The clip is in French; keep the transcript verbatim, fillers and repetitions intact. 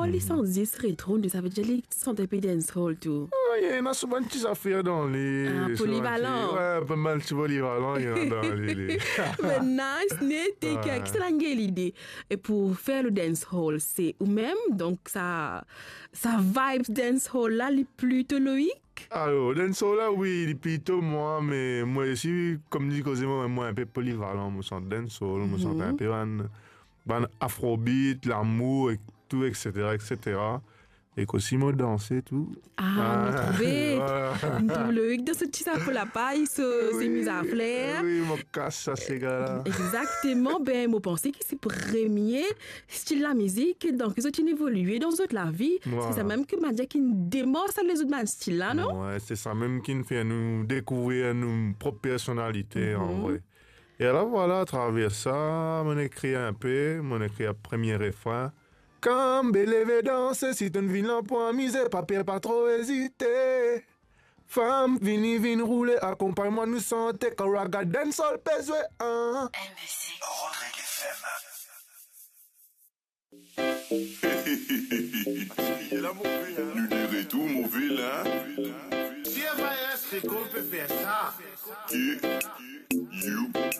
Oh, les cent dix rétro, ça veut dire les cent un peu dancehall tout. Oh, il y en a souvent des petites affaires dans les... Ah, polyvalent. Ouais, pas mal de polyvalent, il y en a dans les... les... Mais nice, n'est-ce que c'est la gueule l'idée. Et pour faire le dancehall, c'est ou même, donc ça, ça vibe dancehall là, les plutôt loïc. Alors, dancehall là, oui, il est plutôt moi, mais moi aussi, comme dit Cosimo, moi un peu polyvalent, je me sens dancehall, je me sens un peu un, un afrobeat, l'amour, et tout, et cetera, et cetera. Et qu'aussi, moi, danser, tout. Ah, vous trouvez voilà. Le hic de ce petit sac pour la paille, ce, oui, c'est mis à flair. Oui, mon casse, ça, c'est gars. Exactement. Ben, moi, pensais que c'est premier style de la musique, donc ils ont évolué dans toute la vie. Voilà. C'est ça même que m'a dit qu'ils démorcent les autres styles là, non? Ouais, c'est ça même qui nous fait nous découvrir nos propres personnalités, mm-hmm. en vrai. Et alors, voilà, à travers ça, on écrit un peu, on écrit un premier refrain. Quand bélève danse, si tu ne viens pas amuser, papier pas trop hésiter. Femme, vini, vini rouler, accompagne-moi, nous santé, quand raga dancehall pèse, hein. M C. Rodrigue F M. Il est là, mauvais, hein. Lunaire et tout, mauvais, là. Si F I S, c'est qu'on peut faire ça. Qui? You.